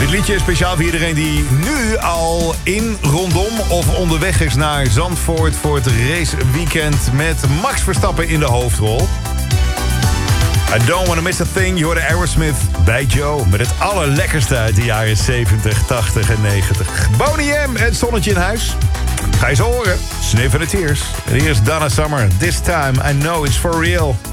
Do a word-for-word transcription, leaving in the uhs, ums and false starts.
Dit liedje is speciaal voor iedereen die nu al in, rondom of onderweg is naar Zandvoort voor het raceweekend met Max Verstappen in de hoofdrol. I don't wanna miss a thing. Je hoorde Aerosmith bij Joe met het allerlekkerste uit de jaren zeventig, tachtig en negentig. Boney M en Zonnetje in huis. Ga je zo horen. Sniff and the Tears. En hier is Donna Summer. This time I know it's for real.